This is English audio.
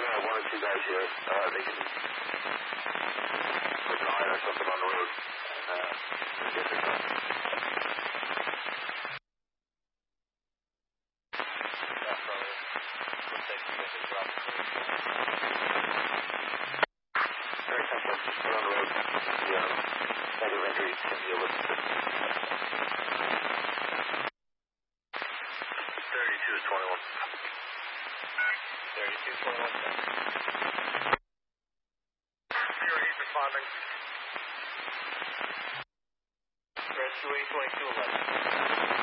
one or two guys here. They can put an eye or something on the road. Get their gun. Very simple. Just put on the road. Negative entry can deal with it. 32 is 21. 32 21. 08 responding. Rescue 82211.